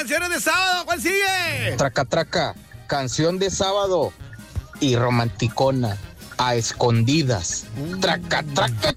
canciones de sábado. ¿Cuál sigue? Traca, traca, canción de sábado y romanticona, a escondidas. Traca, traca.